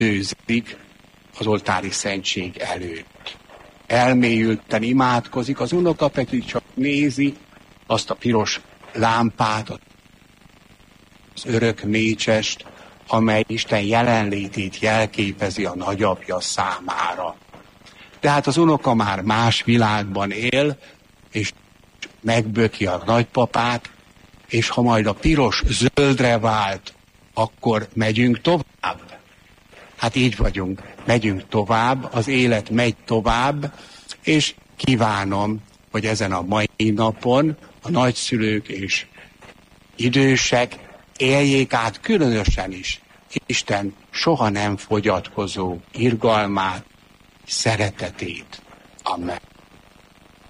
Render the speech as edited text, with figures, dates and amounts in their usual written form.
főzik az oltári szentség előtt. Elmélyülten imádkozik, az unoka pedig csak nézi azt a piros lámpát, az örök mécsest, amely Isten jelenlétét jelképezi a nagyapja számára. Tehát az unoka már más világban él, és megböki a nagypapát, és ha majd a piros zöldre vált, akkor megyünk tovább. Hát így vagyunk, megyünk tovább, az élet megy tovább, és kívánom, hogy ezen a mai napon a nagyszülők és idősek éljék át különösen is Isten soha nem fogyatkozó irgalmát, szeretetét. Amen.